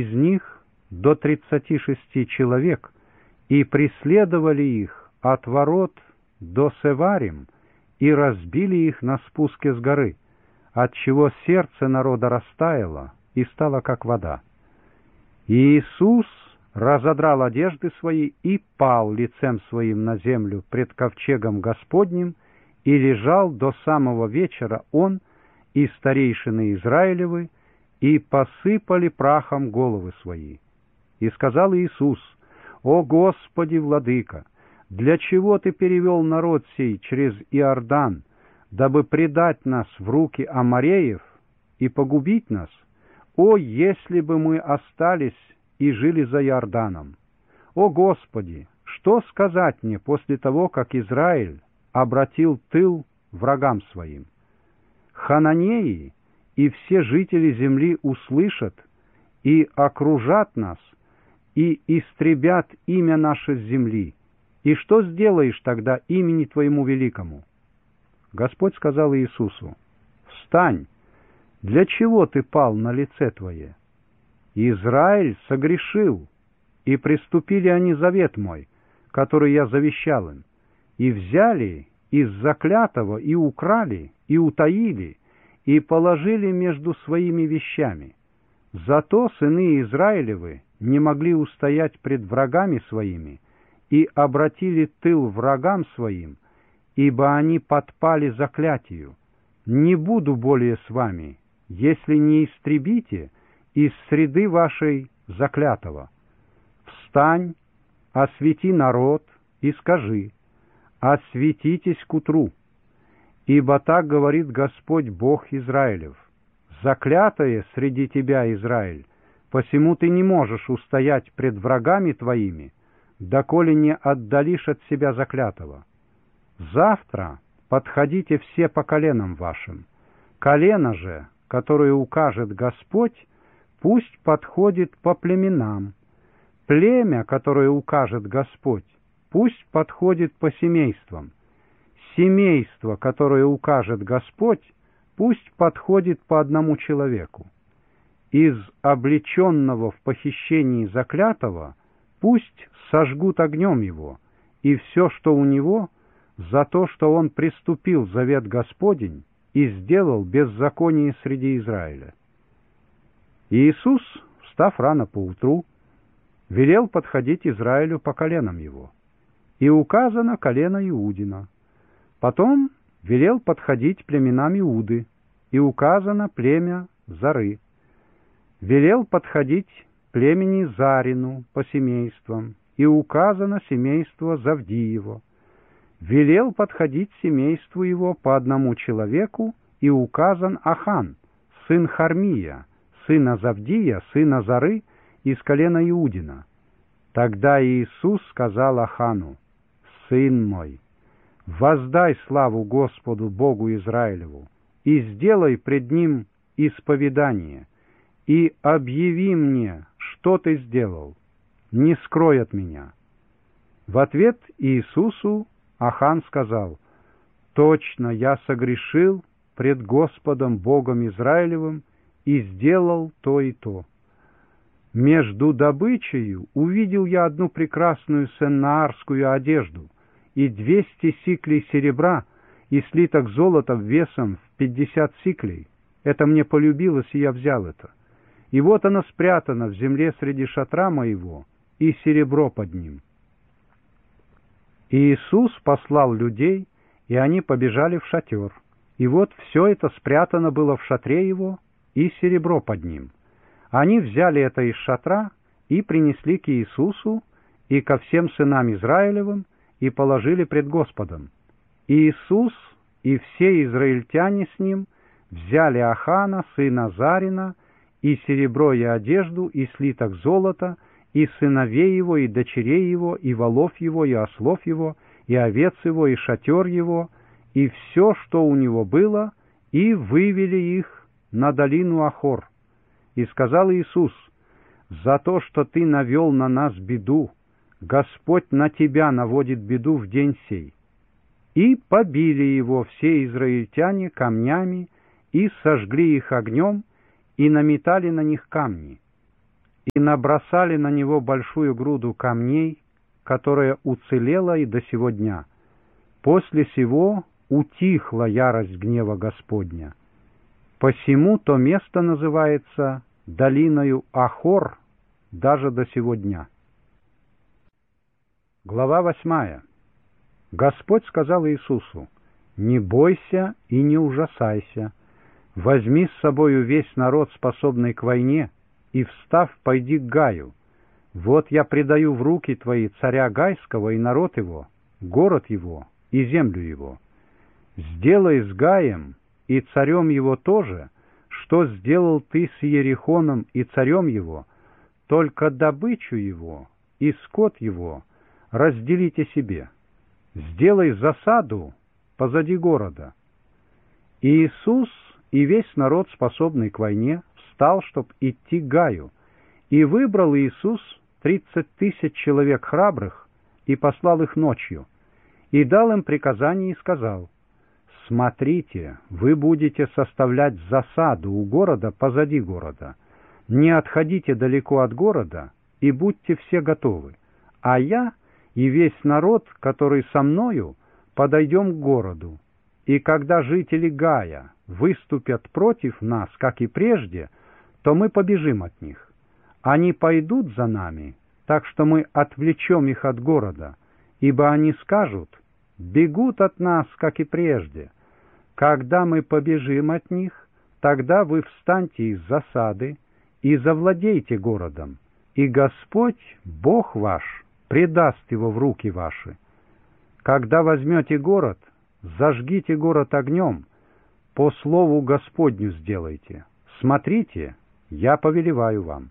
из них до 36 человек, и преследовали их от ворот до Севарим, и разбили их на спуске с горы, отчего сердце народа растаяло и стало как вода. И Иисус разодрал одежды свои и пал лицем своим на землю пред ковчегом Господним, и лежал до самого вечера он и старейшины Израилевы, и посыпали прахом головы свои. И сказал Иисус: «О Господи, Владыка, для чего Ты перевел народ сей через Иордан, дабы предать нас в руки амореев и погубить нас? О, если бы мы остались и жили за Иорданом! О Господи, что сказать мне после того, как Израиль обратил тыл врагам своим? Хананеи и все жители земли услышат и окружат нас, и истребят имя наше с земли. И что сделаешь тогда имени Твоему великому?» Господь сказал Иисусу: «Встань! Для чего ты пал на лице твое? Израиль согрешил, и приступили они завет мой, который я завещал им, и взяли из заклятого, и украли, и утаили, и положили между своими вещами. Зато сыны Израилевы не могли устоять пред врагами своими, и обратили тыл врагам своим, ибо они подпали заклятию. Не буду более с вами, если не истребите из среды вашей заклятого. Встань, освети народ и скажи: осветитесь к утру. Ибо так говорит Господь Бог Израилев: заклятое среди тебя, Израиль, посему ты не можешь устоять пред врагами твоими, доколе не отдалишь от себя заклятого. Завтра подходите все по коленам вашим. Колено же, которое укажет Господь, пусть подходит по племенам. Племя, которое укажет Господь, пусть подходит по семействам. Семейство, которое укажет Господь, пусть подходит по одному человеку. Из облеченного в похищении заклятого пусть сожгут огнем его, и все, что у него, за то, что он приступил завет Господень и сделал беззаконие среди Израиля». И Иисус, встав рано поутру, велел подходить Израилю по коленам его, и указано колено Иудина. Потом велел подходить племенам Иуды, и указано племя Зары. Велел подходить племени Зарину по семействам, и указано семейство Завдиево. Велел подходить семейству его по одному человеку, и указан Ахан, сын Хармия, сына Завдия, сына Зары, из колена Иудина. Тогда Иисус сказал Ахану: «Сын мой, воздай славу Господу Богу Израилеву, и сделай пред Ним исповедание, и объяви мне, что ты сделал, не скрой от меня». В ответ Иисусу Ахан сказал: «Точно я согрешил пред Господом Богом Израилевым и сделал то и то. Между добычею увидел я одну прекрасную сеннаарскую одежду и 200 сиклей серебра и слиток золота весом в 50 сиклей. Это мне полюбилось, и я взял это. И вот оно спрятано в земле среди шатра моего, и серебро под ним». И Иисус послал людей, и они побежали в шатер. И вот все это спрятано было в шатре его, и серебро под ним. Они взяли это из шатра и принесли к Иисусу и ко всем сынам Израилевым, и положили пред Господом. И Иисус и все израильтяне с ним взяли Ахана, сына Зарина, и серебро, и одежду, и слиток золота, и сыновей его, и дочерей его, и волов его, и ослов его, и овец его, и шатер его, и все, что у него было, и вывели их на долину Ахор. И сказал Иисус: «За то, что ты навел на нас беду, Господь на тебя наводит беду в день сей». И побили его все израильтяне камнями, и сожгли их огнем, и наметали на них камни. и набросали на него большую груду камней, которая уцелела и до сего дня. После сего утихла ярость гнева Господня. Посему то место называется долиною Ахор даже до сего дня. Глава 8. Господь сказал Иисусу: «Не бойся и не ужасайся. Возьми с собою весь народ, способный к войне, и, встав, пойди к Гаю. Вот я предаю в руки твои царя Гайского и народ его, город его и землю его. Сделай с Гаем и царем его тоже, что сделал ты с Иерихоном и царем его, только добычу его и скот его разделите себе. Сделай засаду позади города». И Иисус и весь народ, способный к войне, встал, чтоб идти к Гаю, и выбрал Иисус 30 000 человек храбрых и послал их ночью, и дал им приказание и сказал: «Смотрите, вы будете составлять засаду у города позади города. Не отходите далеко от города и будьте все готовы, а я и весь народ, который со мною, подойдем к городу. И когда жители Гая выступят против нас, как и прежде, то мы побежим от них. Они пойдут за нами, так что мы отвлечем их от города, ибо они скажут: бегут от нас, как и прежде. Когда мы побежим от них, тогда вы встаньте из засады и завладейте городом, и Господь, Бог ваш, предаст его в руки ваши. Когда возьмете город, зажгите город огнем, по слову Господню сделайте. Смотрите, я повелеваю вам».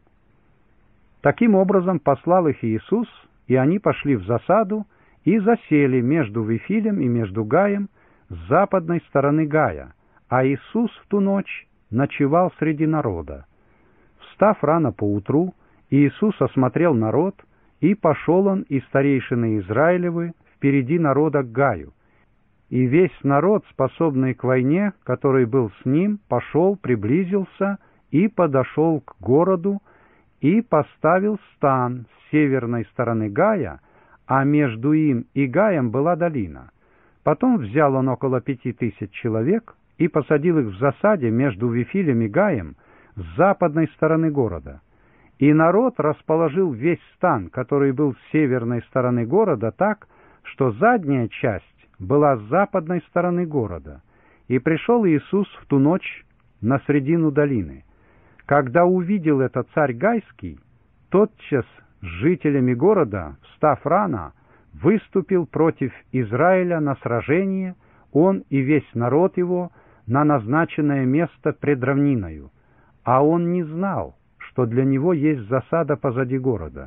Таким образом послал их Иисус, и они пошли в засаду и засели между Вифилем и между Гаем с западной стороны Гая, а Иисус в ту ночь ночевал среди народа. Встав рано поутру, Иисус осмотрел народ, и пошел он и старейшины Израилевы впереди народа к Гаю. И весь народ, способный к войне, который был с ним, пошел, приблизился и подошел к городу, и поставил стан с северной стороны Гая, а между им и Гаем была долина. Потом взял он около 5000 человек и посадил их в засаде между Вифилем и Гаем с западной стороны города. И народ расположил весь стан, который был с северной стороны города, так, что задняя часть была с западной стороны города. И пришел Иисус в ту ночь на средину долины. Когда увидел это царь Гайский, тотчас с жителями города, встав рано, выступил против Израиля на сражение, он и весь народ его, на назначенное место пред равниною. А он не знал, что для него есть засада позади города.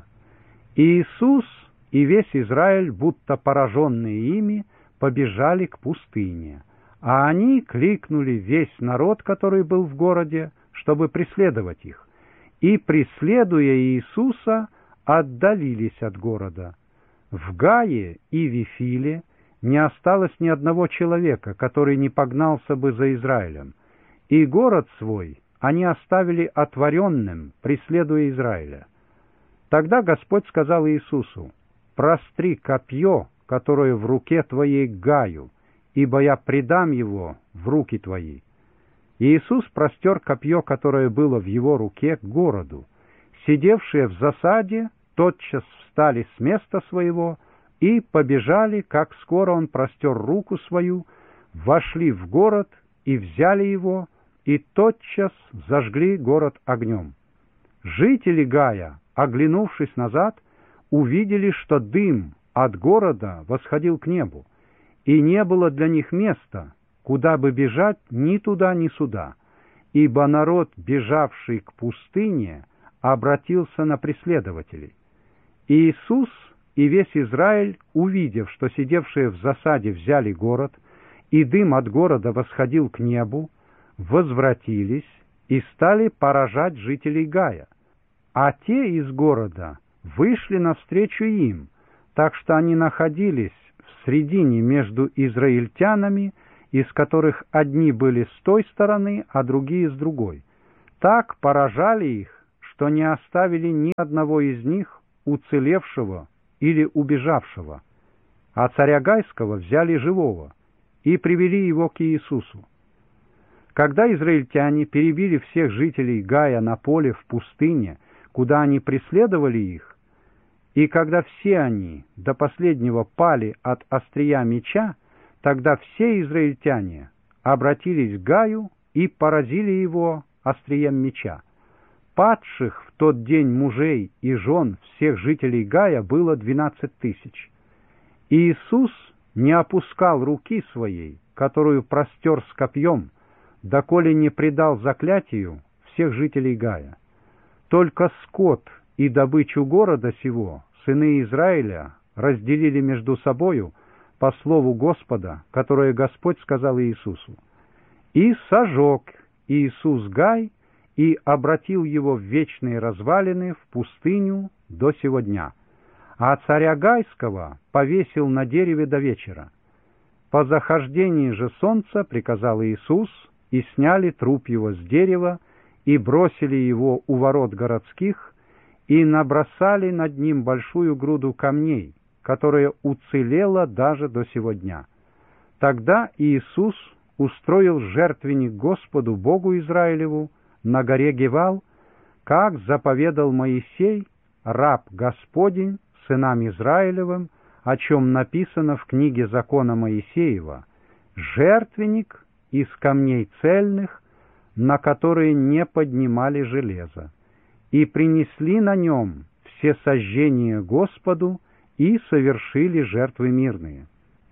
И Иисус и весь Израиль, будто пораженные ими, побежали к пустыне. А они кликнули весь народ, который был в городе, чтобы преследовать их. И, преследуя Иисуса, отдалились от города. В Гае и Вифиле не осталось ни одного человека, который не погнался бы за Израилем. И город свой они оставили отворенным, преследуя Израиля. Тогда Господь сказал Иисусу: «Простри копье, которое в руке твоей, к Гаю, ибо я предам его в руки твои». И Иисус простер копье, которое было в его руке, к городу. Сидевшие в засаде тотчас встали с места своего и побежали, как скоро он простер руку свою, вошли в город и взяли его, и тотчас зажгли город огнем. Жители Гая, оглянувшись назад, увидели, что дым от города восходил к небу, и не было для них места, куда бы бежать ни туда, ни сюда, ибо народ, бежавший к пустыне, обратился на преследователей. И Иисус и весь Израиль, увидев, что сидевшие в засаде взяли город, и дым от города восходил к небу, возвратились и стали поражать жителей Гая. А те из города вышли навстречу им, так что они находились в средине между израильтянами, из которых одни были с той стороны, а другие с другой. Так поражали их, что не оставили ни одного из них уцелевшего или убежавшего, а царя Гайского взяли живого и привели его к Иисусу. Когда израильтяне перебили всех жителей Гая на поле в пустыне, куда они преследовали их, и когда все они до последнего пали от острия меча, тогда все израильтяне обратились к Гаю и поразили его острием меча. Падших в тот день мужей и жен всех жителей Гая было 12 тысяч. И Иисус не опускал руки своей, которую простер с копьем, доколе не предал заклятию всех жителей Гая. Только скот и добычу города сего сыны Израиля разделили между собою по слову Господа, которое Господь сказал Иисусу. И сожег Иисус Гай и обратил его в вечные развалины, в пустыню до сего дня. А царя Гайского повесил на дереве до вечера. По захождении же солнца приказал Иисус, и сняли труп его с дерева, и бросили его у ворот городских, и набросали над ним большую груду камней, которая уцелела даже до сего дня. Тогда Иисус устроил жертвенник Господу Богу Израилеву на горе Гевал, как заповедал Моисей, раб Господень, сынам Израилевым, о чем написано в книге закона Моисеева: жертвенник из камней цельных, на которые не поднимали железо, и принесли на нем все сожжения Господу и совершили жертвы мирные.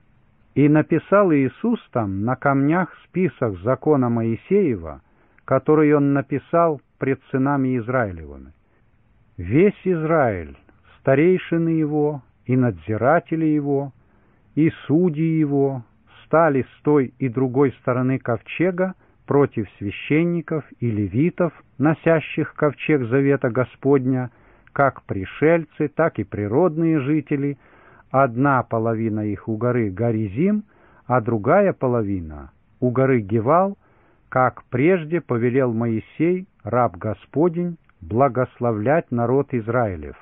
И написал Иисус там на камнях список закона Моисеева, который он написал пред сынами Израилевыми. Весь Израиль, старейшины его и надзиратели его, и судьи его стали с той и другой стороны ковчега против священников и левитов, носящих ковчег завета Господня, как пришельцы, так и природные жители. Одна половина их у горы Горизим, а другая половина у горы Гевал, как прежде повелел Моисей, раб Господень, благословлять народ Израилев.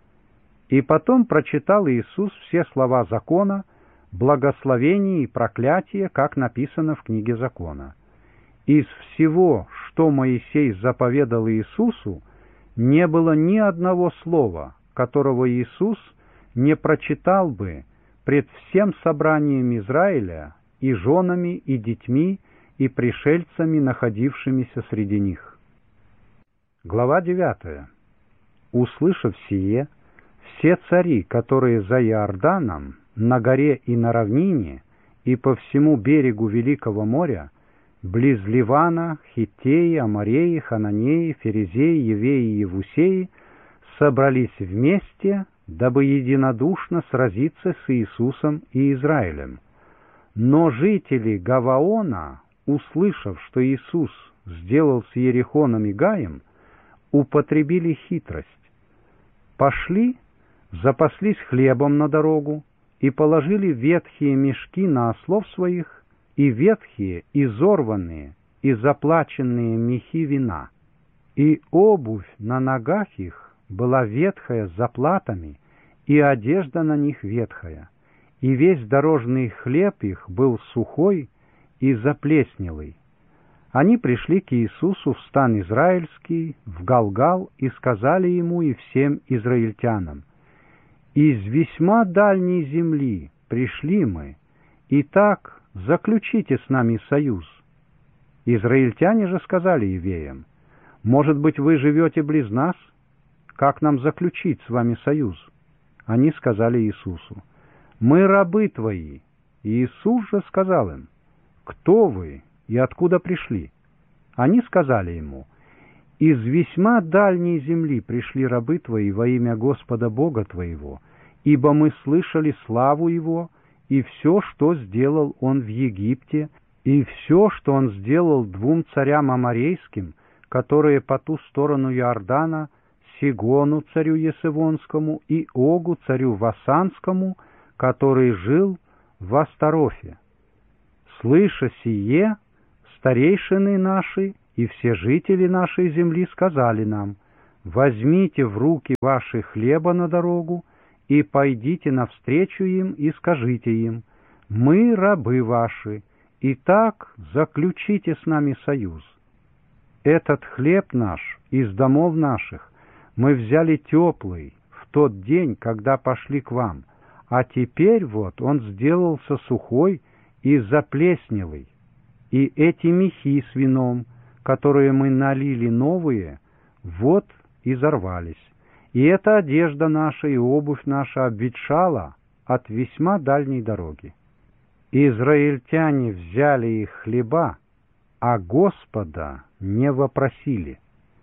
И потом прочитал Иисус все слова закона, благословение и проклятие, как написано в книге закона. Из всего, что Моисей заповедал Иисусу, не было ни одного слова, которого Иисус не прочитал бы пред всем собранием Израиля и женами, и детьми, и пришельцами, находившимися среди них. Глава 9. Услышав сие, все цари, которые за Иорданом, на горе и на равнине, и по всему берегу Великого моря, близ Ливана, Хиттеи, Амореи, Хананеи, Ферезеи, Евеи и Евусеи, собрались вместе, дабы единодушно сразиться с Иисусом и Израилем. Но жители Гаваона, услышав, что Иисус сделал с Иерихоном и Гаем, употребили хитрость. Пошли, запаслись хлебом на дорогу и положили ветхие мешки на ослов своих и ветхие, изорванные и заплаченные мехи вина. И обувь на ногах их была ветхая с заплатами, и одежда на них ветхая, и весь дорожный хлеб их был сухой и заплеснелый. Они пришли к Иисусу в стан израильский, в Галгал, и сказали ему и всем израильтянам: «Из весьма дальней земли пришли мы, итак заключите с нами союз». Израильтяне же сказали евеям: «Может быть, вы живете близ нас? Как нам заключить с вами союз?» Они сказали Иисусу: «Мы рабы твои». И Иисус же сказал им: «Кто вы и откуда пришли?» Они сказали ему: «Из весьма дальней земли пришли рабы твои во имя Господа Бога твоего, ибо мы слышали славу Его, и все, что сделал Он в Египте, и все, что Он сделал двум царям аморейским, которые по ту сторону Иордана, Сигону царю Есевонскому и Огу царю Васанскому, который жил в Астарофе. Слыша сие, старейшины наши и все жители нашей земли сказали нам: возьмите в руки ваши хлеба на дорогу и пойдите навстречу им и скажите им: мы рабы ваши, и так заключите с нами союз. Этот хлеб наш из домов наших мы взяли теплый в тот день, когда пошли к вам, а теперь вот он сделался сухой и заплесневый, и эти мехи с вином, которые мы налили новые, вот изорвались, и эта одежда наша и обувь наша обветшала от весьма дальней дороги. Израильтяне взяли их хлеба, а Господа не вопросили.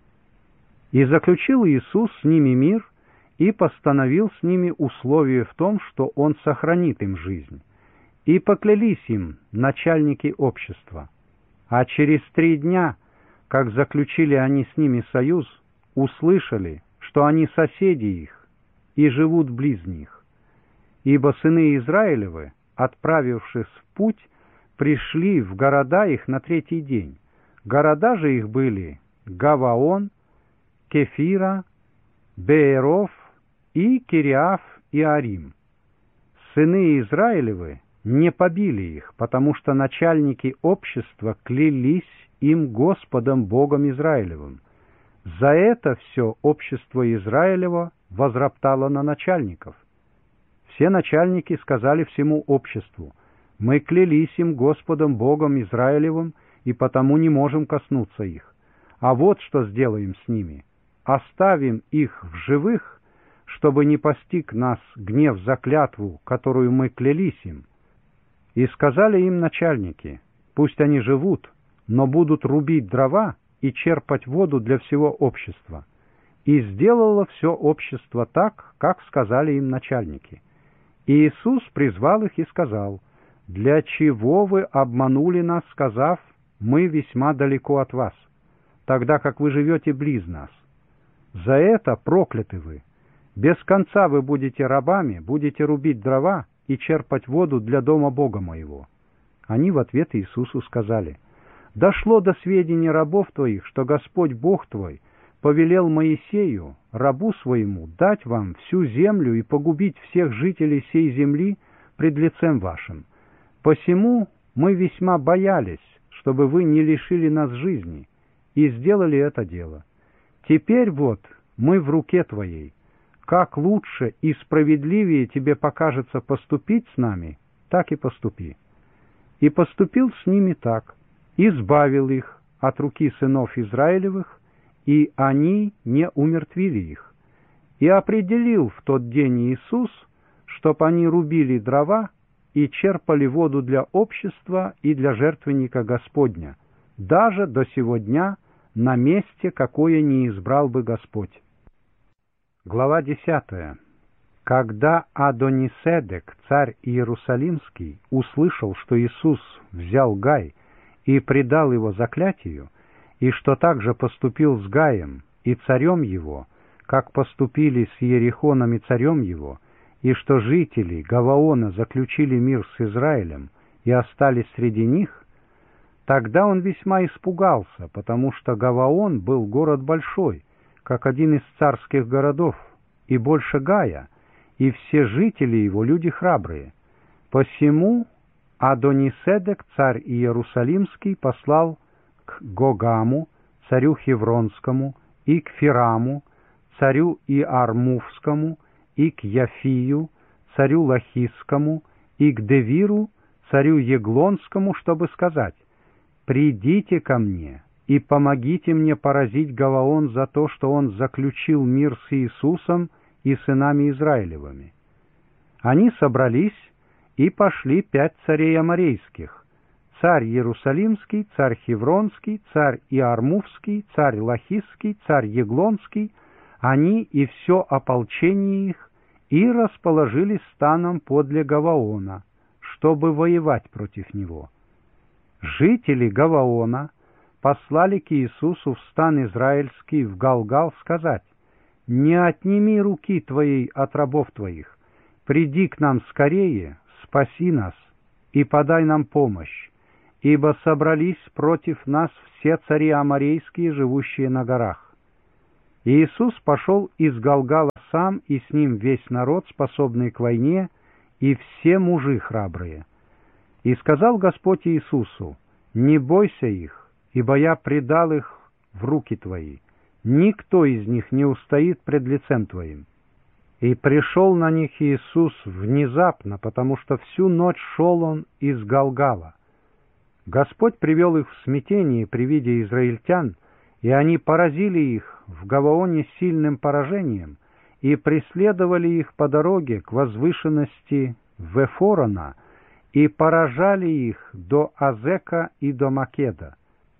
И заключил Иисус с ними мир и постановил с ними условие в том, что Он сохранит им жизнь. И поклялись им начальники общества. А через 3 дня, как заключили они с ними союз, услышали, что они соседи их и живут близ них. Ибо сыны Израилевы, отправившись в путь, пришли в города их на 3-й день. Города же их были Гаваон, Кефира, Бееров и Кириаф и Арим. Сыны Израилевы не побили их, потому что начальники общества клялись им Господом Богом Израилевым. За это все общество Израилева возроптало на начальников. Все начальники сказали всему обществу: мы клялись им Господом Богом Израилевым, и потому не можем коснуться их. А вот что сделаем с ними: оставим их в живых, чтобы не постиг нас гнев за клятву, которую мы клялись им. И сказали им начальники: пусть они живут, но будут рубить дрова и черпать воду для всего общества. И сделало все общество так, как сказали им начальники. И Иисус призвал их и сказал: для чего вы обманули нас, сказав: мы весьма далеко от вас, тогда как вы живете близ нас? За это прокляты вы. Без конца вы будете рабами, будете рубить дрова и черпать воду для дома Бога моего. Они в ответ Иисусу сказали: дошло до сведения рабов твоих, что Господь Бог твой повелел Моисею, рабу своему, дать вам всю землю и погубить всех жителей сей земли пред лицем вашим. Посему мы весьма боялись, чтобы вы не лишили нас жизни, и сделали это дело. Теперь вот мы в руке твоей. Как лучше и справедливее тебе покажется поступить с нами, так и поступи. И поступил с ними так, избавил их от руки сынов Израилевых, и они не умертвили их. И определил в тот день Иисус, чтоб они рубили дрова и черпали воду для общества и для жертвенника Господня, даже до сего дня на месте, какое не избрал бы Господь. Глава 10. Когда Адониседек, царь Иерусалимский, услышал, что Иисус взял Гай и предал его заклятию, и что также поступил с Гаем и царем его, как поступили с Иерихоном и царем его, и что жители Гаваона заключили мир с Израилем и остались среди них, тогда он весьма испугался, потому что Гаваон был город большой, как один из царских городов, и больше Гая, и все жители его люди храбрые. Посему Адониседек, царь Иерусалимский, послал к Гогаму, царю Хевронскому, и к Фираму, царю Иармувскому, и к Яфию, царю Лахисскому, и к Девиру, царю Еглонскому, чтобы сказать: «Придите ко мне и помогите мне поразить Гаваон за то, что он заключил мир с Иисусом и сынами Израилевыми». Они собрались и пошли 5 царей аморейских: царь Иерусалимский, царь Хевронский, царь Иармувский, царь Лахисский, царь Еглонский, они и все ополчение их, и расположились станом подле Гаваона, чтобы воевать против него. Жители Гаваона послали к Иисусу в стан израильский в Галгал сказать: «Не отними руки твоей от рабов твоих, приди к нам скорее, спаси нас и подай нам помощь, ибо собрались против нас все цари аморейские, живущие на горах». И Иисус пошел из Галгала сам, и с ним весь народ, способный к войне, и все мужи храбрые. И сказал Господь Иисусу: «Не бойся их, ибо я предал их в руки твои. Никто из них не устоит пред лицем твоим». И пришел на них Иисус внезапно, потому что всю ночь шел он из Галгала. Господь привел их в смятение при виде израильтян, и они поразили их в Гаваоне сильным поражением и преследовали их по дороге к возвышенности Вефорона и поражали их до Азека и до Македа.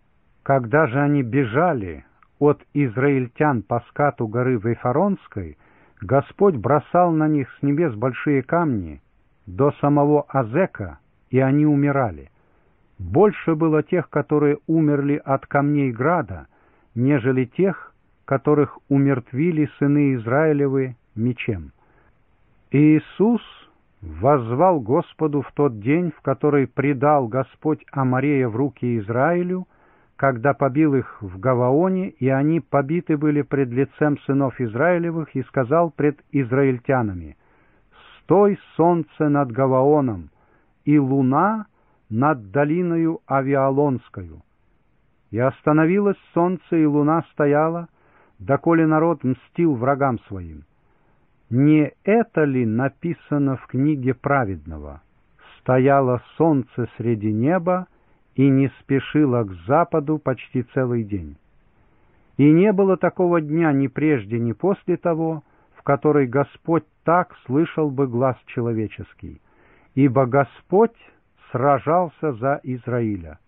Когда же они бежали от израильтян по скату горы Вефоронской, Господь бросал на них с небес большие камни до самого Азека, и они умирали. Больше было тех, которые умерли от камней града, нежели тех, которых умертвили сыны Израилевы мечем. И Иисус воззвал Господу в тот день, в который предал Господь Аморея в руки Израилю, когда побил их в Гаваоне, и они побиты были пред лицем сынов Израилевых, и сказал пред израильтянами: «Стой, солнце, над Гаваоном, и луна над долиною Авиалонскою». И остановилось солнце, и луна стояла, доколе народ мстил врагам своим. Не это ли написано в книге праведного? «Стояло солнце среди неба, и не спешила к западу почти целый день». И не было такого дня ни прежде, ни после того, в который Господь так слышал бы глас человеческий, ибо Господь сражался за Израиля.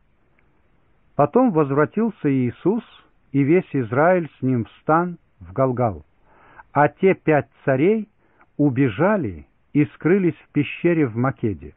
Потом возвратился Иисус, и весь Израиль с ним в стан в Галгал, а те 5 царей убежали и скрылись в пещере в Македе.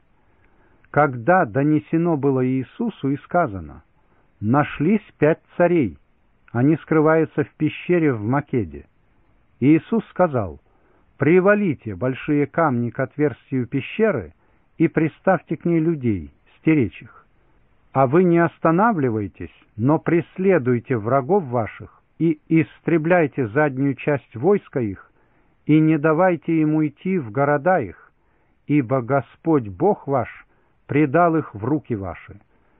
Когда донесено было Иисусу, и сказано: «Нашлись 5 царей, они скрываются в пещере в Македе». Иисус сказал: «Привалите большие камни к отверстию пещеры и приставьте к ней людей, стеречь их. А вы не останавливайтесь, но преследуйте врагов ваших и истребляйте заднюю часть войска их, и не давайте им уйти в города их, ибо Господь Бог ваш предал их в руки ваши».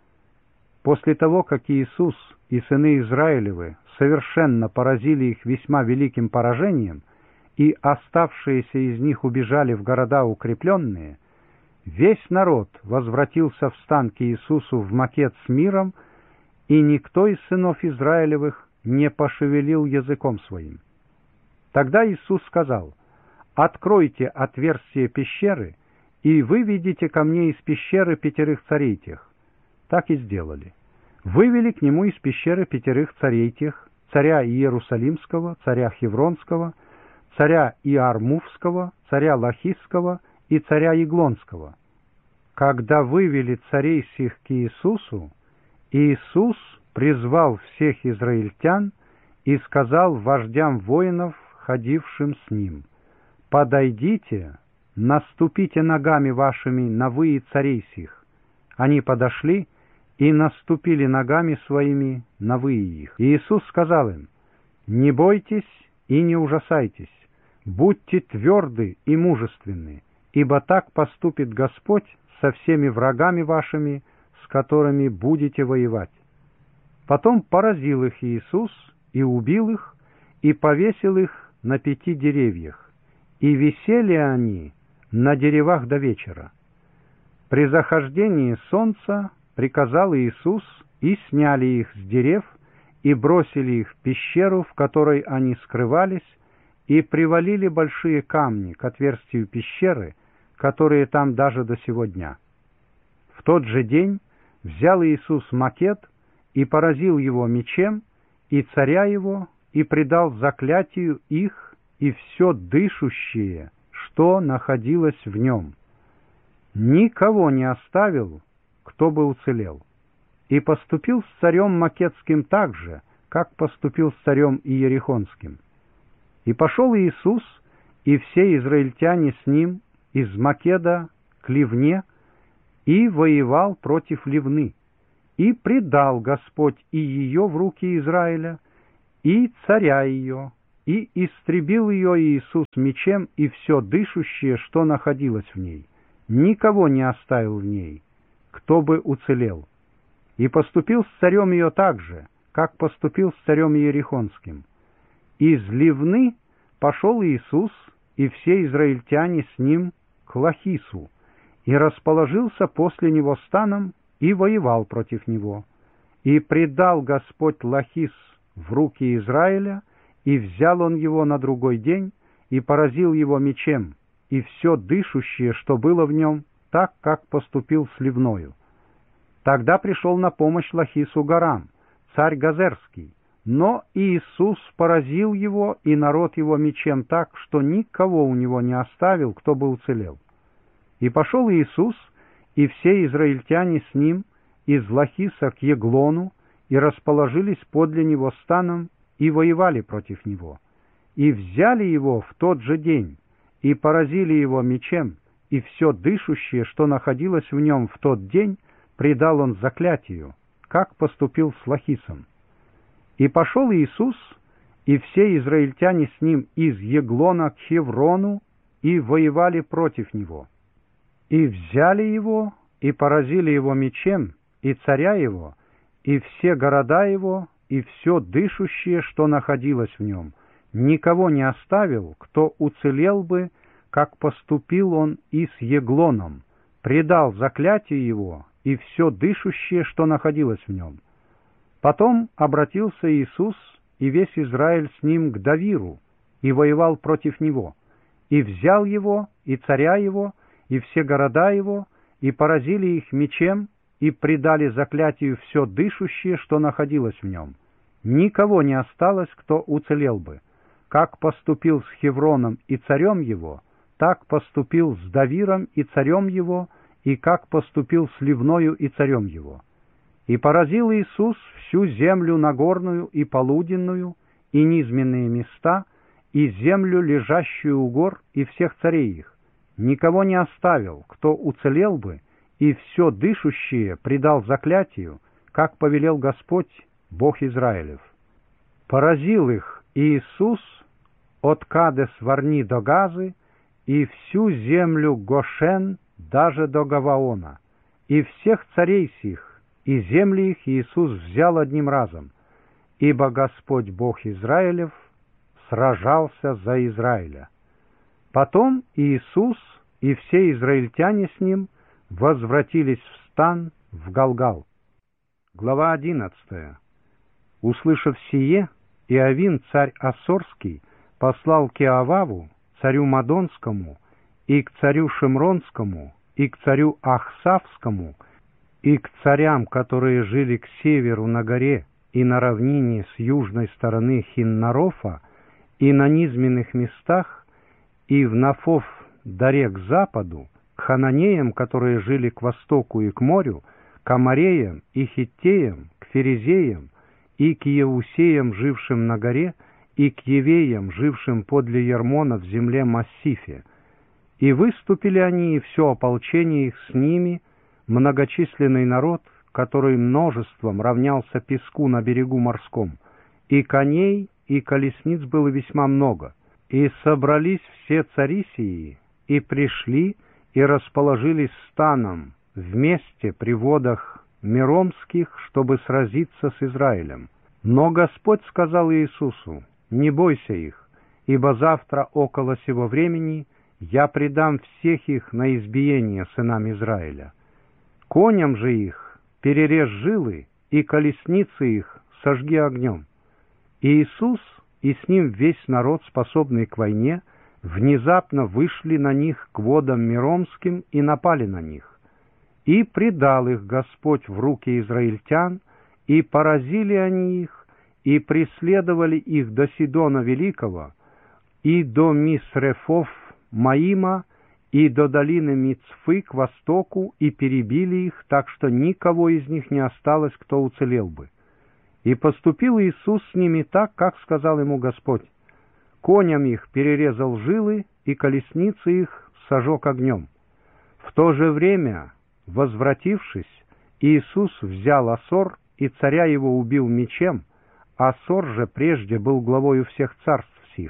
После того, как Иисус и сыны Израилевы совершенно поразили их весьма великим поражением, и оставшиеся из них убежали в города укрепленные, весь народ возвратился в стан к Иисусу в Макед с миром, и никто из сынов Израилевых не пошевелил языком своим. Тогда Иисус сказал: «Откройте отверстие пещеры, и выведите ко мне из пещеры 5 царей тех». Так и сделали. Вывели к нему из пещеры 5 царей тех: царя Иерусалимского, царя Хевронского, царя Иармувского, царя Лахисского и царя Еглонского. Когда вывели царей сих к Иисусу, Иисус призвал всех израильтян и сказал вождям воинов, ходившим с ним: «Подойдите, наступите ногами вашими на выи царей сих». Они подошли и наступили ногами своими на выи их. И Иисус сказал им: «Не бойтесь и не ужасайтесь, будьте тверды и мужественны, ибо так поступит Господь со всеми врагами вашими, с которыми будете воевать». Потом поразил их Иисус и убил их, и повесил их на 5 деревьях, и висели они на деревах до вечера. При захождении солнца приказал Иисус, и сняли их с дерев, и бросили их в пещеру, в которой они скрывались, и привалили большие камни к отверстию пещеры, которые там даже до сего дня. В тот же день взял Иисус Макед и поразил его мечем, и царя его, и предал заклятию их и все дышущее, что находилось в нем. Никого не оставил, кто бы уцелел. И поступил с царем Македским так же, как поступил с царем Иерихонским. И пошел Иисус и все израильтяне с ним из Македа к Ливне, и воевал против Ливны. И предал Господь и ее в руки Израиля, и царя ее, и истребил ее Иисус мечем и все дышущее, что находилось в ней. Никого не оставил в ней, кто бы уцелел. И поступил с царем ее так же, как поступил с царем Иерихонским. Из Ливны пошел Иисус и все израильтяне с ним к Лахису, и расположился после него станом и воевал против него. И предал Господь Лахис в руки Израиля, и взял он его на другой день, и поразил его мечем, и все дышущее, что было в нем, так, как поступил с Ливною. Тогда пришел на помощь Лахису Гарам, царь Газерский, но Иисус поразил его и народ его мечем так, что никого у него не оставил, кто бы уцелел. И пошел Иисус и все израильтяне с ним из Лахиса к Еглону, и расположились подле него станом, и воевали против него. И взяли его в тот же день, и поразили его мечем, и все дышущее, что находилось в нем в тот день, предал он заклятию, как поступил с Лахисом. И пошел Иисус, и все израильтяне с ним из Еглона к Хеврону, и воевали против него. И взяли его, и поразили его мечем, и царя его, и все города его, и все дышущее, что находилось в нем. Никого не оставил, кто уцелел бы, как поступил он и с Еглоном, предал заклятию его, и все дышущее, что находилось в нем. Потом обратился Иисус и весь Израиль с ним к Давиру, и воевал против него, и взял его, и царя его, и все города его, и поразили их мечем, и предали заклятию все дышущее, что находилось в нем. Никого не осталось, кто уцелел бы. Как поступил с Хевроном и царем его, так поступил с Давиром и царем его, и как поступил с Ливною и царем его. И поразил Иисус всю землю нагорную и полуденную, и низменные места, и землю, лежащую у гор, и всех царей их. Никого не оставил, кто уцелел бы, и все дышущее предал заклятию, как повелел Господь, Бог Израилев. Поразил их Иисус от Кадес-Варни до Газы, и всю землю Гошен даже до Гаваона, и всех царей сих, и земли их Иисус взял одним разом, ибо Господь Бог Израилев сражался за Израиля. Потом Иисус и все израильтяне с ним возвратились в стан в Галгал. Глава 11. Услышав сие, Иовин, царь Ассорский, послал к Иоваву, царю Мадонскому, и к царю Шимронскому, и к царю Ахсавскому, и к царям, которые жили к северу на горе и на равнине с южной стороны Хиннарофа, и на низменных местах, и в Нафов-даре к западу, к хананеям, которые жили к востоку и к морю, к амореям и хиттеям, к ферезеям, и к еусеям, жившим на горе, и к евеям, жившим подле Ярмона в земле Массифе. И выступили они, и все ополчение их с ними, многочисленный народ, который множеством равнялся песку на берегу морском, и коней, и колесниц было весьма много. И собрались все цари сии, и пришли, и расположились станом вместе при водах Меромских, чтобы сразиться с Израилем. Но Господь сказал Иисусу: «Не бойся их, ибо завтра около сего времени я предам всех их на избиение сынам Израиля. Коням же их перережь жилы, и колесницы их сожги огнем». И Иисус и с ним весь народ, способный к войне, внезапно вышли на них к водам Меромским и напали на них. И предал их Господь в руки израильтян, и поразили они их, и преследовали их до Сидона Великого, и до Мисрефов Маима, и до долины Мицфы к востоку, и перебили их, так что никого из них не осталось, кто уцелел бы. И поступил Иисус с ними так, как сказал ему Господь. Коням их перерезал жилы, и колесницы их сожег огнем. В то же время, возвратившись, Иисус взял Ассор, и царя его убил мечем. Ассор же прежде был главою всех царств сих.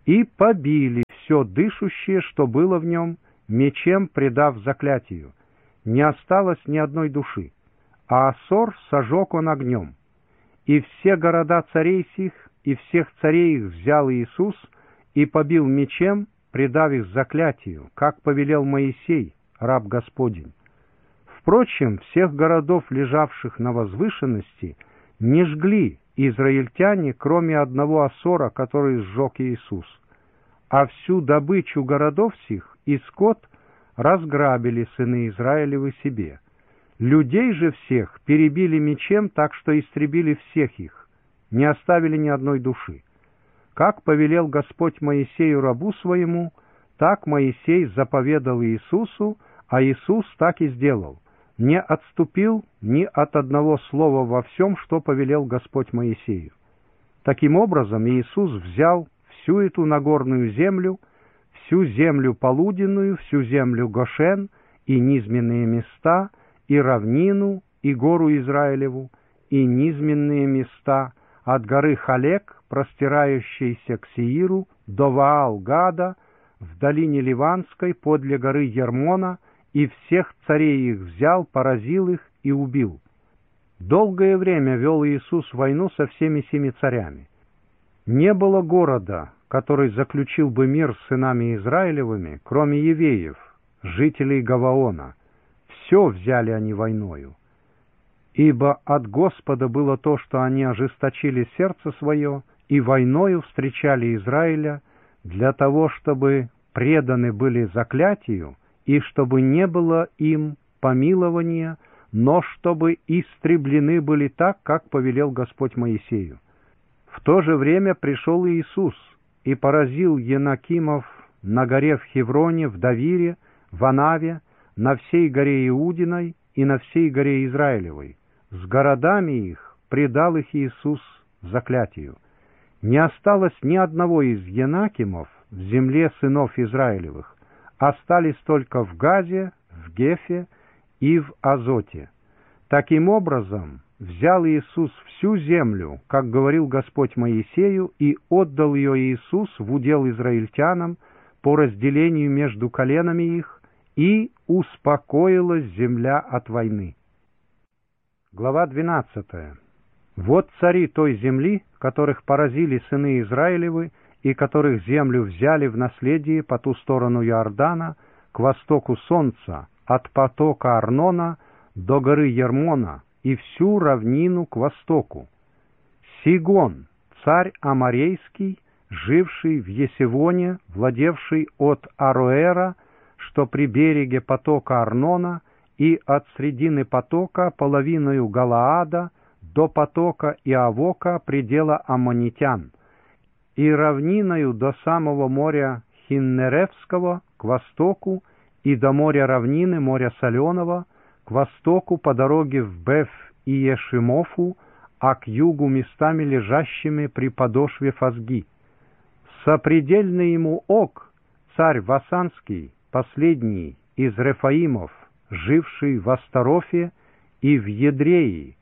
и побили все дышущее, что было в нем, мечем предав заклятию. Не осталось ни одной души, а Асор сожег он огнем. И все города царей сих, и всех царей их взял Иисус, и побил мечем, предав их заклятию, как повелел Моисей, раб Господень. Впрочем, всех городов, лежавших на возвышенности, не жгли израильтяне, кроме одного Асора, который сжег Иисус. А всю добычу городов сих и скот разграбили сыны Израилевы себе. Людей же всех перебили мечем, так что истребили всех их, не оставили ни одной души. Как повелел Господь Моисею рабу своему, так Моисей заповедал Иисусу, а Иисус так и сделал. Не отступил ни от одного слова во всем, что повелел Господь Моисею. Таким образом, Иисус взял всю эту Нагорную землю, всю землю полуденную, всю землю Гошен и низменные места, и равнину, и гору Израилеву, и низменные места, от горы Халек, простирающейся к Сеиру, до Ваал-Гада, в долине Ливанской, подле горы Ермона, и всех царей их взял, поразил их и убил. Долгое время вел Иисус войну со всеми семи царями. Не было города, который заключил бы мир с сынами Израилевыми, кроме евеев, жителей Гаваона. Все взяли они войною. Ибо от Господа было то, что они ожесточили сердце свое, и войною встречали Израиля, для того, чтобы преданы были заклятию, и чтобы не было им помилования, но чтобы истреблены были так, как повелел Господь Моисею. В то же время пришел Иисус и поразил Енакимов на горе в Хевроне, в Давире, в Анаве, на всей горе Иудиной и на всей горе Израилевой. С городами их предал их Иисус заклятию. Не осталось ни одного из Енакимов в земле сынов Израилевых, остались только в Газе, в Гефе и в Азоте. Таким образом, взял Иисус всю землю, как говорил Господь Моисею, и отдал ее Иисус в удел израильтянам по разделению между коленами их, и успокоилась земля от войны. Глава 12. Вот цари той земли, которых поразили сыны Израилевы, и которых землю взяли в наследие по ту сторону Иордана, к востоку солнца, от потока Арнона до горы Ермона, и всю равнину к востоку. Сигон, царь Аморейский, живший в Есевоне, владевший от Ароэра, что при береге потока Арнона, и от средины потока половиною Галаада до потока Иавока, предела аммонитян, и равниною до самого моря Хиннеревского к востоку, и до моря равнины, моря Соленого, к востоку по дороге в Беф-Иешимофу, а к югу местами лежащими при подошве Фазги. Сопредельный ему Ог, царь Васанский, последний из Рефаимов, живший в Астарофе и в Едреи,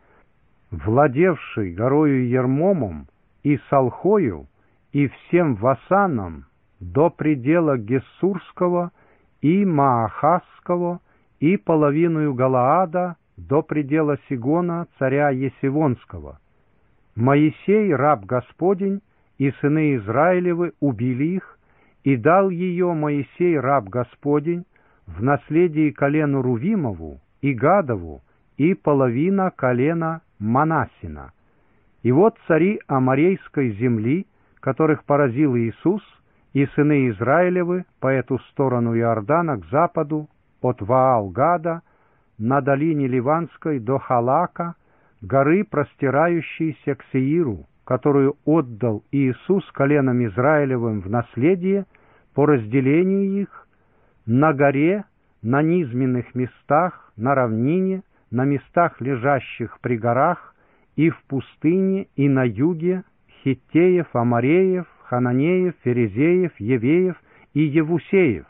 владевший горою Ермомом и Салхою, и всем Васаном до предела Гессурского и Маахасского, и половиною Галаада до предела Сигона, царя Есевонского. Моисей, раб Господень, и сыны Израилевы убили их, и дал ее Моисей, раб Господень, в наследие колену Рувимову и Гадову, и половина колена Манассина. И вот цари Аморейской земли, которых поразил Иисус, и сыны Израилевы по эту сторону Иордана к западу, от Ваал-Гада, на долине Ливанской до Халака, горы, простирающейся к Сеиру, которую отдал Иисус коленам Израилевым в наследие по разделению их, на горе, на низменных местах, на равнине, на местах, лежащих при горах, и в пустыне, и на юге, Хиттеев, Амореев, Хананеев, Ферезеев, Евеев и Евусеев.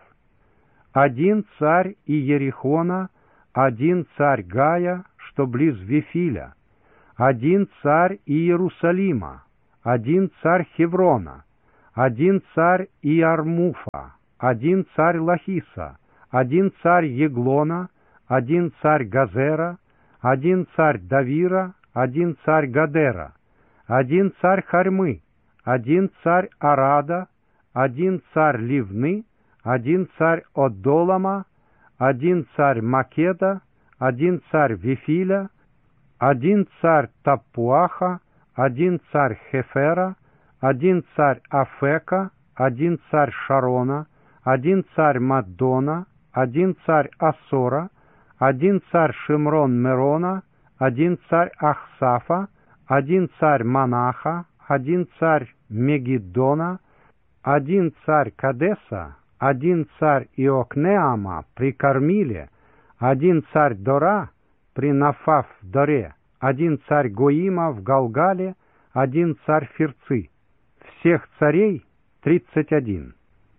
Один царь Иерихона, один царь Гая, что близ Вифиля, один царь Иерусалима, один царь Хеврона, один царь Иармуфа, один царь Лахиса, один царь Еглона, один царь Газера, один царь Давира, один царь Гадера, один царь Харьмы, один царь Арада, один царь Ливны, один царь Одолама, один царь Македа, один царь Вифиля, один царь Таппуаха, один царь Хефера, один царь Афека, один царь Шарона, один царь Маддона, один царь Ассора, один царь Шимрон-Мерона, один царь Ахсафа, один царь Манаха, один царь Мегиддона, один царь Кадеса, один царь Иокнеама при Кармиле, один царь Дора при Нафав-Доре, один царь Гоима в Галгале, один царь Фирцы. Всех царей 31.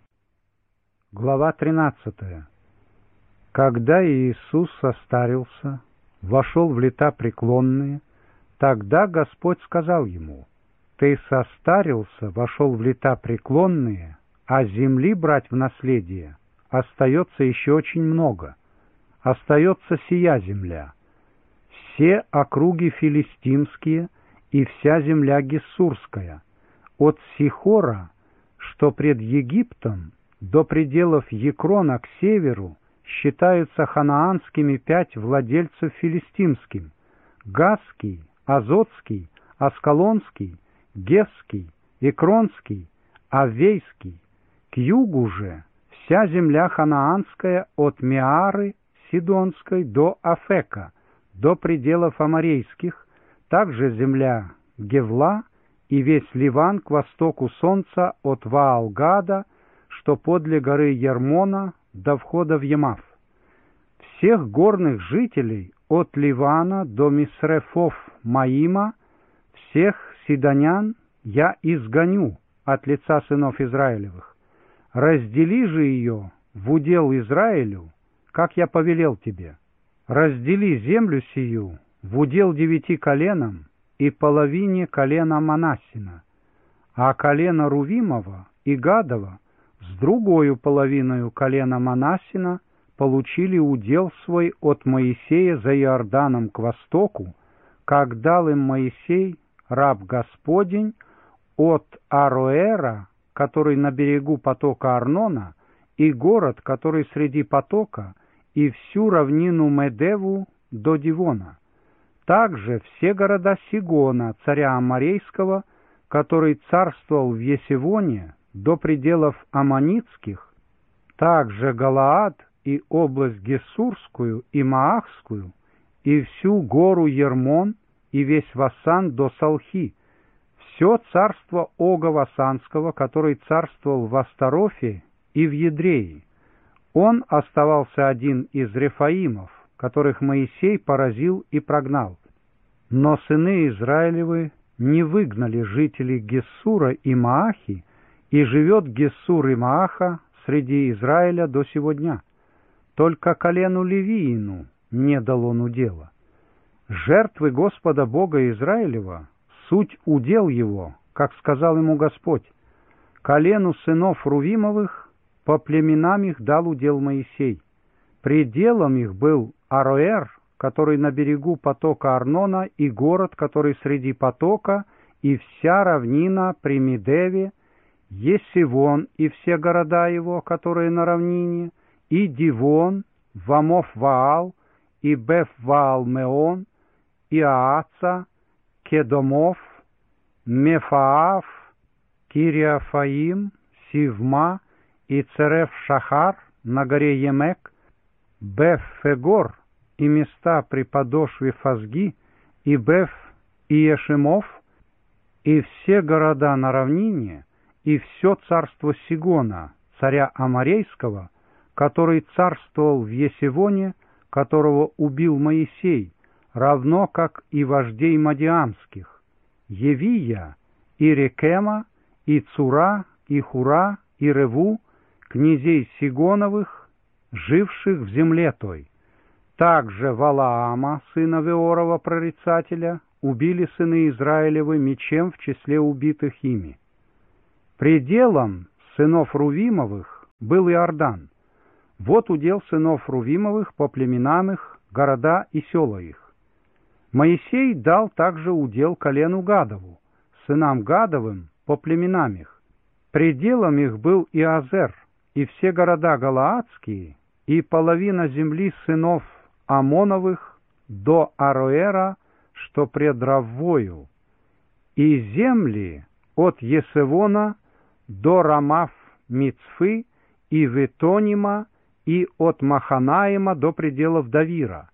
Глава 13. Когда Иисус состарился, вошел в лета преклонные, тогда Господь сказал ему: «Ты состарился, вошел в лета преклонные, а земли брать в наследие остается еще очень много. Остается сия земля, все округи филистимские и вся земля гессурская, от Сихора, что пред Египтом, до пределов Екрона к северу, считаются ханаанскими 5 владельцев филистимским: Газский, Азотский, Аскалонский, Гевский, Экронский, Авейский. К югу же вся земля ханаанская от Меары Сидонской до Афека, до пределов Аморейских, также земля Гевла и весь Ливан к востоку солнца от Ваалгада, что подле горы Ермона до входа в Емав. Всех горных жителей от Ливана до Мисрефов-Маима, всех сидонян я изгоню от лица сынов Израилевых. Раздели же ее в удел Израилю, как я повелел тебе. Раздели землю сию в удел 9 коленам и половине колена Манассина, а колено Рувимова и Гадова с другою половиною колена Манассина получили удел свой от Моисея за Иорданом к востоку, как дал им Моисей, раб Господень, от Ароэра, который на берегу потока Арнона, и город, который среди потока, и всю равнину Медеву до Дивона. Также все города Сигона, царя Аморейского, который царствовал в Есевоне, до пределов Аммонитских, также Галаад и область Гессурскую и Маахскую, и всю гору Ермон, и весь Васан до Салхи, все царство Ога Васанского, который царствовал в Астарофе и в Едрее. Он оставался один из Рефаимов, которых Моисей поразил и прогнал. Но сыны Израилевы не выгнали жителей Гессура и Маахи, и живет Гессур и Мааха среди Израиля до сего дня. Только колену Левиину не дал он удела. Жертвы Господа Бога Израилева суть удел его, как сказал ему Господь. Колену сынов Рувимовых по племенам их дал удел Моисей. Пределом их был Ароэр, который на берегу потока Арнона, и город, который среди потока, и вся равнина при Медеве, Есивон и все города его, которые на равнине, и Дивон, Вамов-Ваал, и Беф-Ваал-Меон, и Ааца, Кедомов, Мефаав, Кириафаим, Сивма и Цереф-Шахар на горе Емек, Беф-Фегор и места при подошве Фазги, и Беф-Иешимов, и все города на равнине, и все царство Сигона, царя Аморейского, который царствовал в Есевоне, которого убил Моисей, равно как и вождей Мадиамских, Евия, и Рекема, и Цура, и Хура, и Реву, князей Сигоновых, живших в земле той. Также Валаама, сына Веорова, прорицателя, убили сыны Израилевы мечем в числе убитых ими. Пределом сынов Рувимовых был Иордан. Вот удел сынов Рувимовых по племенам их, города и села их. Моисей дал также удел колену Гадову, сынам Гадовым по племенам их. Пределом их был Иозер, и все города галаадские, и половина земли сынов Амоновых до Ароэра, что пред Раввою, и земли от Есевона до Рамав-Мицфы и Ветонима, и от Маханаима до пределов Давира,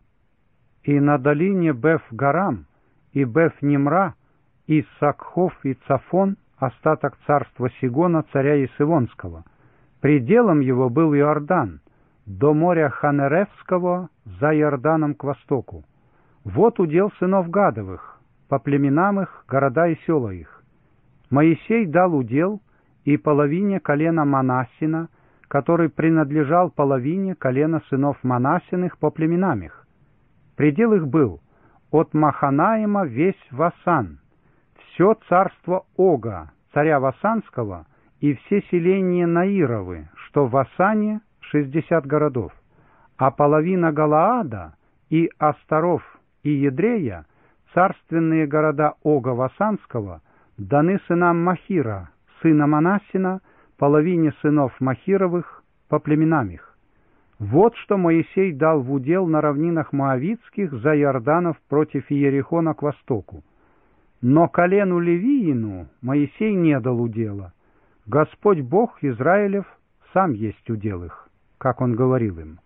и на долине Беф-Гарам, и Беф-Нимра, и Сакхов, и Цафон, остаток царства Сигона, царя Есевонского. Пределом его был Иордан, до моря Ханеревского, за Иорданом к востоку. Вот удел сынов Гадовых, по племенам их, города и села их. Моисей дал удел и половине колена Манассина, который принадлежал половине колена сынов Манассиных по племенам их. Предел их был от Маханаима весь Васан, все царство Ога, царя Васанского, и все селения Наировы, что в Васане 60 городов, а половина Галаада и Астаров и Едрея, царственные города Ога Васанского, даны сынам Махира, сына Манассина, половине сынов Махировых по племенам их. Вот что Моисей дал в удел на равнинах Моавитских за Иорданов против Иерихона к востоку. Но колену Левиину Моисей не дал удела. Господь Бог Израилев сам есть удел их, как он говорил им.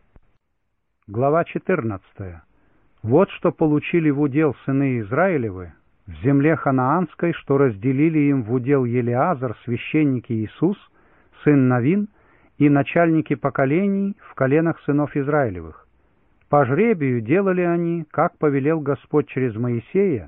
Глава 14. Вот что получили в удел сыны Израилевы в земле ханаанской, что разделили им в удел Елеазар, священник Иисус, сын Навин, и начальники поколений в коленах сынов Израилевых. По жребию делали они, как повелел Господь через Моисея,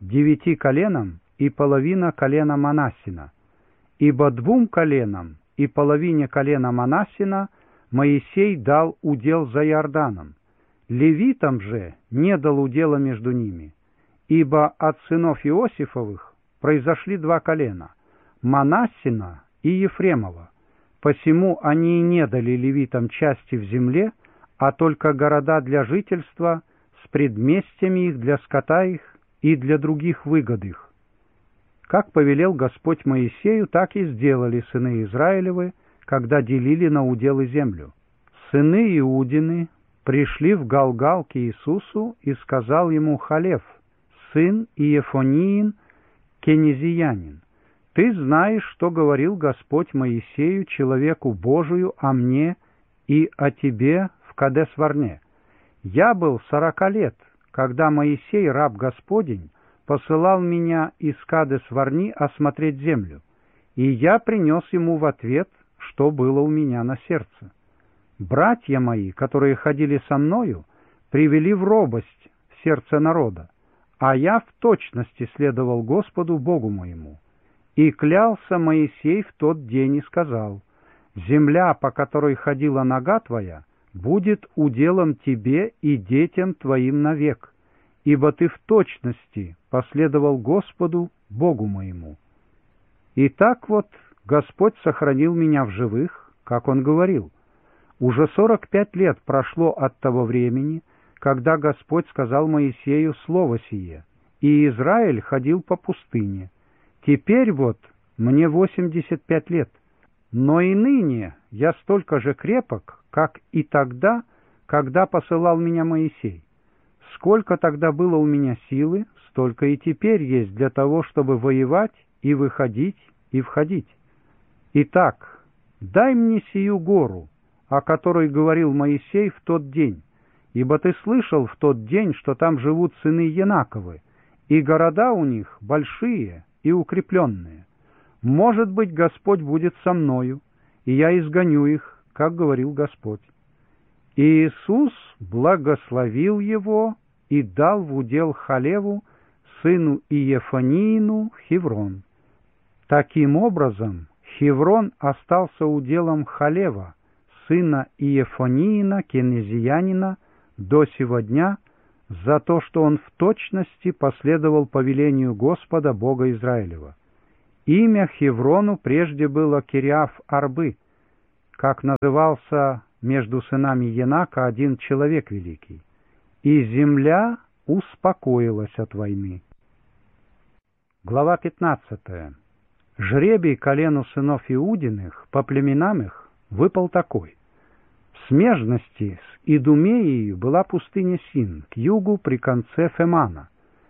9 коленам и половина колена Манассина. Ибо 2 коленам и половине колена Манассина Моисей дал удел за Иорданом. Левитам же не дал удела между ними, ибо от сынов Иосифовых произошли 2 колена – Манассина и Ефремова. Посему они и не дали левитам части в земле, а только города для жительства с предместьями их для скота их и для других выгод их. Как повелел Господь Моисею, так и сделали сыны Израилевы, когда делили на уделы землю. Сыны Иудины пришли в Галгал к Иисусу, и сказал ему Халев, сын Иефониин, кенезиянин: «Ты знаешь, что говорил Господь Моисею, человеку Божию, о мне и о тебе в Кадес-Варне. Я был 40 лет, когда Моисей, раб Господень, посылал меня из Кадес-Варни осмотреть землю, и я принес ему в ответ, что было у меня на сердце. Братья мои, которые ходили со мною, привели в робость в сердце народа, а я в точности следовал Господу Богу моему. И клялся Моисей в тот день и сказал: земля, по которой ходила нога твоя, будет уделом тебе и детям твоим навек, ибо ты в точности последовал Господу Богу моему. И так вот Господь сохранил меня в живых, как Он говорил. Уже 45 лет прошло от того времени, когда Господь сказал Моисею слово сие, и Израиль ходил по пустыне. Теперь вот мне 85 лет, но и ныне я столько же крепок, как и тогда, когда посылал меня Моисей. Сколько тогда было у меня силы, столько и теперь есть для того, чтобы воевать и выходить и входить. Итак, дай мне сию гору, о которой говорил Моисей в тот день, ибо ты слышал в тот день, что там живут сыны Янаковы, и города у них большие и укрепленные. Может быть, Господь будет со мною, и я изгоню их, как говорил Господь. И Иисус благословил его и дал в удел Халеву, сыну Иефониину, Хеврон. Таким образом, Хеврон остался уделом Халева, сына Иефониина, кенезиянина, до сего дня, за то, что он в точности последовал повелению Господа Бога Израилева. Имя Хеврону прежде было Кириаф-Арбы, как назывался между сынами Енака один человек великий. И земля успокоилась от войны. Глава 15. Жребий колену сынов Иудиных по племенам их выпал такой. В смежности с Идумеей была пустыня Син, к югу при конце Фемана.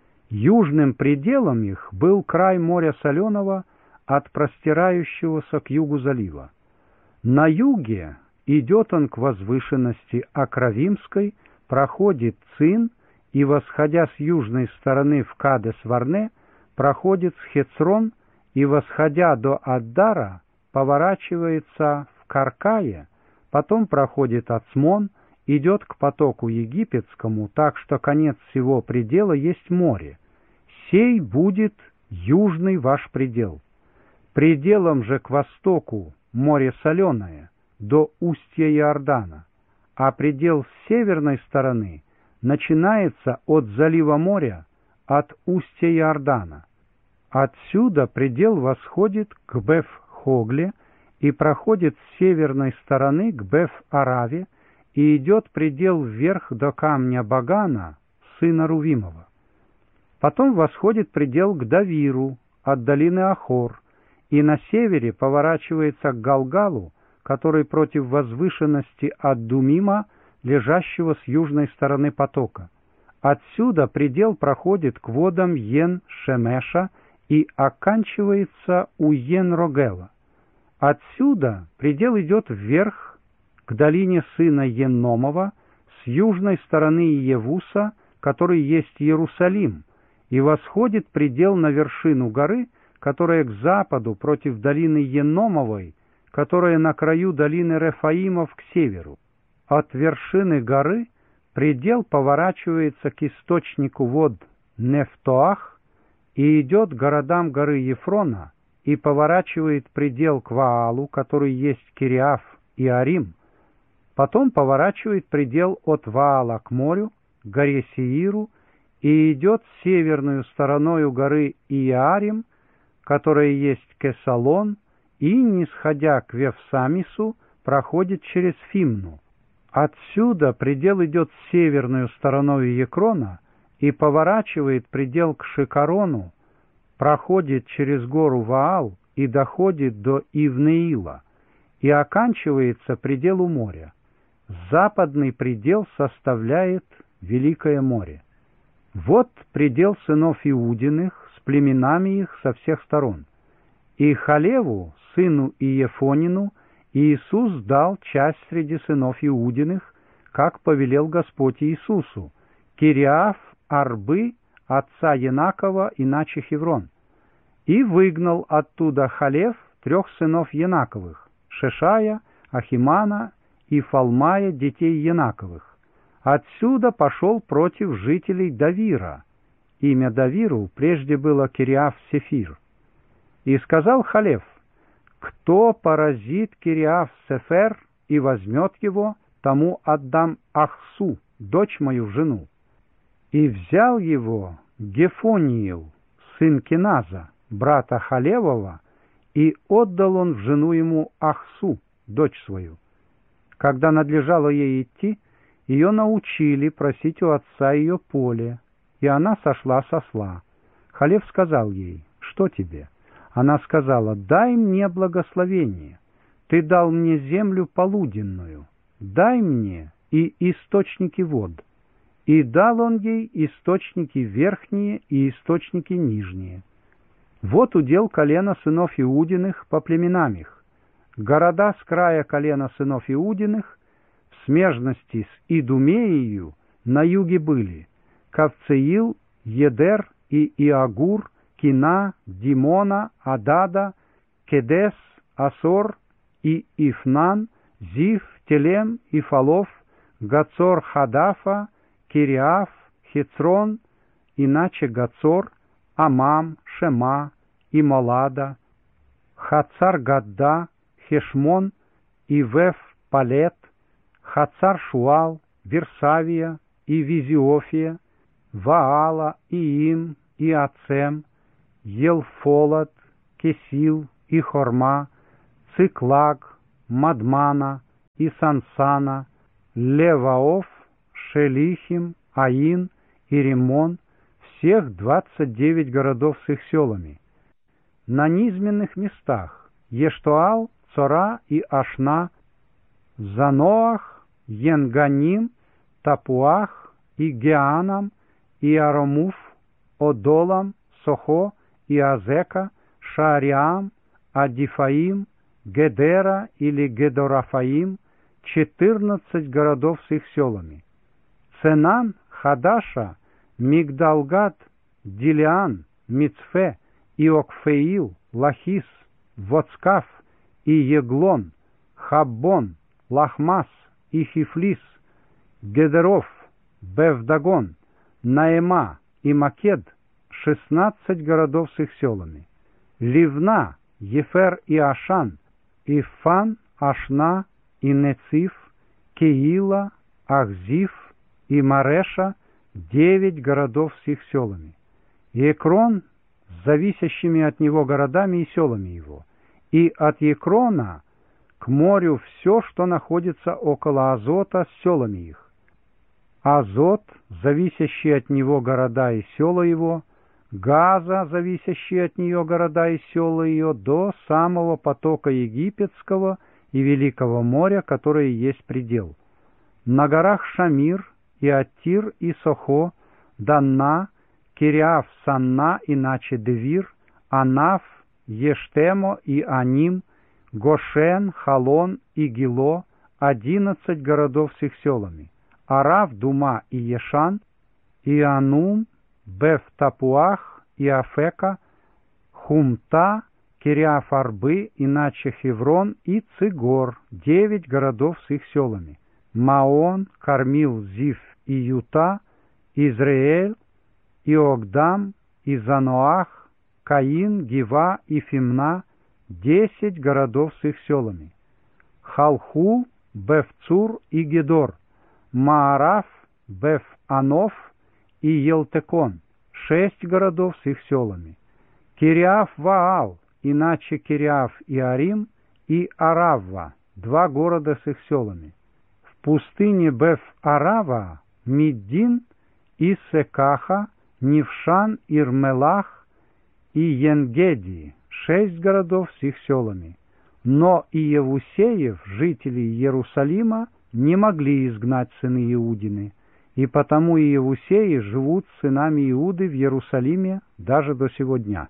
Южным пределом их был край моря Соленого от простирающегося к югу залива. На юге идет он к возвышенности Акравимской, проходит Цин и, восходя с южной стороны в Кадес-Варне, проходит с Хецрон и, восходя до Аддара, поворачивается в Каркае, потом проходит Ацмон, идет к потоку египетскому, так что конец всего предела есть море. Сей будет южный ваш предел. Пределом же к востоку море Соленое, до устья Иордана, а предел с северной стороны начинается от залива моря, от устья Иордана. Отсюда предел восходит к Беф-Хогле и проходит с северной стороны к Беф-Араве и идет предел вверх до камня Багана, сына Рувимова. Потом восходит предел к Давиру от долины Ахор и на севере поворачивается к Галгалу, который против возвышенности от Думима, лежащего с южной стороны потока. Отсюда предел проходит к водам Йен-Шемеша и оканчивается у Йен-Рогела. Отсюда предел идет вверх к долине сына Енномова с южной стороны Иевуса, который есть Иерусалим, и восходит предел на вершину горы, которая к западу против долины Енномовой, которая на краю долины Рефаимов к северу. От вершины горы предел поворачивается к источнику вод Нефтоах и идет к городам горы Ефрона и поворачивает предел к Ваалу, который есть Кириаф и Арим. Потом поворачивает предел от Ваала к морю, к горе Сеиру, и идет северную стороною горы Иарим, которая есть Кесалон, и, нисходя к Вевсамису, проходит через Фимну. Отсюда предел идет северную стороною Екрона и поворачивает предел к Шикарону, проходит через гору Ваал и доходит до Ивнеила, и оканчивается предел у моря. Западный предел составляет Великое море. Вот предел сынов Иудиных с племенами их со всех сторон. И Халеву, сыну Иефонину, Иисус дал часть среди сынов Иудиных, как повелел Господь Иисусу, Кириаф-Арбы, отца Енакова, иначе Хеврон. И выгнал оттуда Халев 3 сынов Енаковых, Шешая, Ахимана и Фалмая, детей Енаковых. Отсюда пошел против жителей Давира. Имя Давиру прежде было Кириаф-Сефир. И сказал Халев: кто поразит Кириаф-Сефер и возьмет его, тому отдам Ахсу, дочь мою, жену. И взял его Гефониил, сын Киназа, брата Халевова, и отдал он в жену ему Ахсу, дочь свою. Когда надлежало ей идти, ее научили просить у отца ее поле, и она сошла с осла. Халев сказал ей: что тебе? Она сказала: дай мне благословение. Ты дал мне землю полуденную, дай мне и источники вод. И дал он ей источники верхние и источники нижние. Вот удел колена сынов Иудиных по племенам их. Города с края колена сынов Иудиных в смежности с Идумеею на юге были Кавцеил, Едер и Иагур, Кина, Димона, Адада, Кедес, Асор и Ифнан, Зив, Телем и Фалов, Гацор, Хадафа, Кириаф, Хецрон, иначе Гацор, Амам, Шема и Молада, Хацар-Гадда, Хешмон и Веф-Палет, Хацар-Шуал, Версавия и Визиофия, Ваала, Иим и Ацем, Елфолат, Кесил и Хорма, Циклаг, Мадмана и Сансана, Леваоф, Шелихим, Аин и Римон, всех 29 городов с их селами. На низменных местах Ештоал, Цора и Ашна, Заноах, Енганим, Тапуах и Геанам, и Аромуф, Одолам, Сохо и Азека, Шаариам, Адифаим, Гедера или Гедорафаим, 14 городов с их селами. Ценан, Хадаша, Мигдалгад, Дилиан, Мицфе, Иокфеил, Лахис, Воцкаф и Еглон, Хаббон, Лахмас и Хифлис, Гедеров, Бевдагон, Наэма и Макед, 16 городов с их селами. Ливна, Ефер и Ашан, Ифан, Ашна и Нециф, Кеила, Ахзиф и Мареша, 9 городов с их селами. И Экрон с зависящими от него городами и селами его. И от Екрона к морю все, что находится около Азота с селами их. Азот, зависящий от него города и села его, Газа, зависящие от нее города и села ее, до самого потока Египетского и Великого моря, которое есть предел. На горах Шамир и Аттир и Сохо, Данна, Кириаф, Санна, иначе Девир, Анаф, Ештемо и Аним, Гошен, Халон и Гило, 11 городов с их селами. Арав, Дума и Ешан, и Анум, Беф-Тапуах и Афека, Хумта, Кириаф-Арбы, иначе Хеврон и Цигор, 9 городов с их селами. Маон, Кармил, Зиф и Юта, Израэль, Иогдам, и Заноах, Каин, Гива и Фимна, 10 городов с их селами. Халхул, Бефцур и Гедор, Маараф, Беф-Аноф и Елтекон, 6 городов с их селами. Кириаф-Ваал, иначе Кириаф и Арим, и Аравва, 2 города с их селами. В пустыне Беф-Арава, Миддин и Секаха, Нившан, Ирмелах и Енгеди, 6 городов с их селами. Но Иевусеев, жители Иерусалима, не могли изгнать сыны Иудины, и потому Иевусеи живут с сынами Иуды в Иерусалиме даже до сего дня.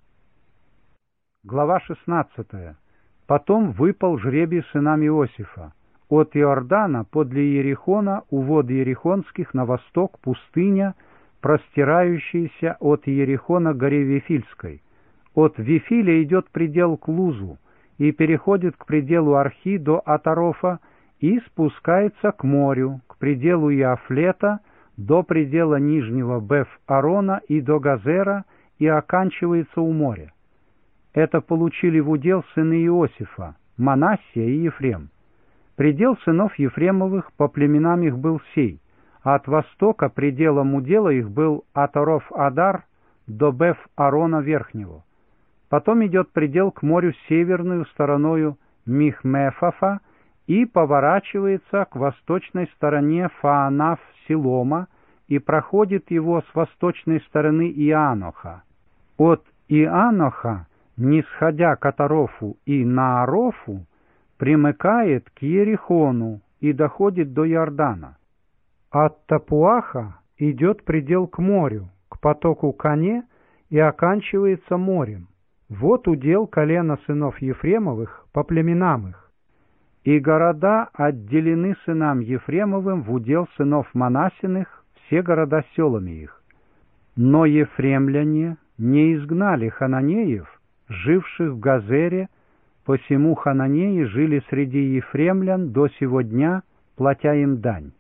Глава 16. Потом выпал жребий сынам Иосифа. От Иордана подле Иерихона, у вод Иерихонских, на восток пустыня, простирающаяся от Иерихона к горе Вифильской. От Вифиля идет предел к Лузу и переходит к пределу Архи до Атарофа и спускается к морю, к пределу Иафлета, до предела нижнего Беф-Арона и до Газера, и оканчивается у моря. Это получили в удел сыны Иосифа, Манассия и Ефрем. Предел сынов Ефремовых по племенам их был сей, а от востока пределом удела их был Атаров-Адар до Беф-Арона Верхнего. Потом идет предел к морю северную стороною Михмефафа и поворачивается к восточной стороне Фаанаф-Силома и проходит его с восточной стороны Ианоха. От Ианоха, нисходя к Атарофу и Наарофу, примыкает к Иерихону и доходит до Иордана. От Тапуаха идет предел к морю, к потоку Кане и оканчивается морем. Вот удел колена сынов Ефремовых по племенам их. И города отделены сынам Ефремовым в удел сынов Манассиных, все города с селами их. Но ефремляне не изгнали хананеев, живших в Газере, посему хананеи жили среди ефремлян до сего дня, платя им дань.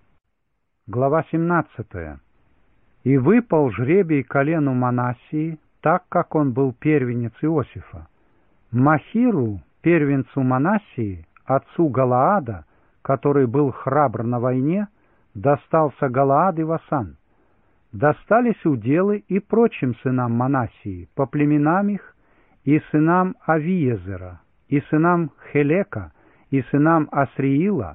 Глава 17. И выпал жребий колену Манассии, так как он был первенец Иосифа. Махиру, первенцу Манассии, отцу Галаада, который был храбр на войне, достался Галаад и Васан. Достались уделы и прочим сынам Манассии по племенам их, и сынам Авиезера, и сынам Хелека, и сынам Асриила,